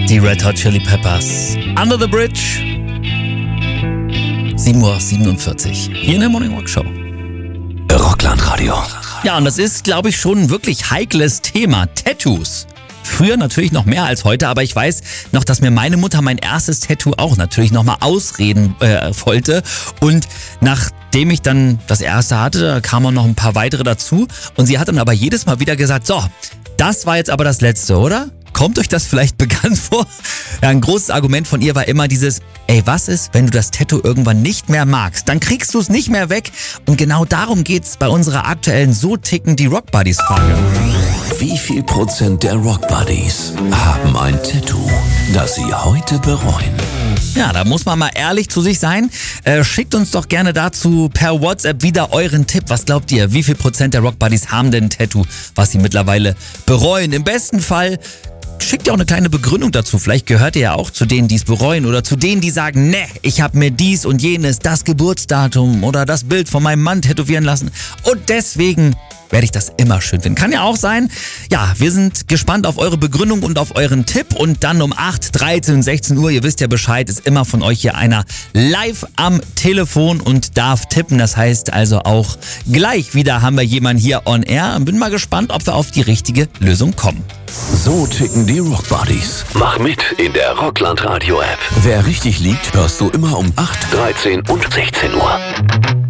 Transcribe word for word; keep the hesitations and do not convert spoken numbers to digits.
Die Red Hot Chili Peppers. Under the Bridge. sieben Uhr siebenundvierzig. Hier in der Morning Rock Show. Rockland-Radio. Ja, und das ist, glaube ich, schon ein wirklich heikles Thema. Tattoos. Früher natürlich noch mehr als heute, aber ich weiß noch, dass mir meine Mutter mein erstes Tattoo auch natürlich nochmal ausreden äh, wollte. Und nachdem ich dann das erste hatte, da kamen noch ein paar weitere dazu. Und sie hat dann aber jedes Mal wieder gesagt, so, das war jetzt aber das letzte, oder? Kommt euch das vielleicht bekannt vor? Ja, ein großes Argument von ihr war immer dieses, ey, was ist, wenn du das Tattoo irgendwann nicht mehr magst? Dann kriegst du es nicht mehr weg. Und genau darum geht's bei unserer aktuellen So ticken die Rock Buddies Frage. Wie viel Prozent der Rock Buddies haben ein Tattoo, das sie heute bereuen? Ja, da muss man mal ehrlich zu sich sein. Äh, schickt uns doch gerne dazu per WhatsApp wieder euren Tipp. Was glaubt ihr, wie viel Prozent der Rock Buddies haben denn ein Tattoo, was sie mittlerweile bereuen? Im besten Fall schickt ihr auch eine kleine Begründung dazu. Vielleicht gehört ihr ja auch zu denen, die es bereuen oder zu denen, die sagen, ne, ich habe mir dies und jenes, das Geburtsdatum oder das Bild von meinem Mann tätowieren lassen und deswegen werde ich das immer schön finden. Kann ja auch sein. Ja, wir sind gespannt auf eure Begründung und auf euren Tipp und dann um acht, dreizehn, sechzehn Uhr, ihr wisst ja Bescheid, ist immer von euch hier einer live am Telefon und darf tippen. Das heißt also auch gleich wieder haben wir jemanden hier on air. Bin mal gespannt, ob wir auf die richtige Lösung kommen. So ticken die Rock Buddies. Mach mit in der Rockland Radio App. Wer richtig liegt, hörst du immer um acht, dreizehn und sechzehn Uhr.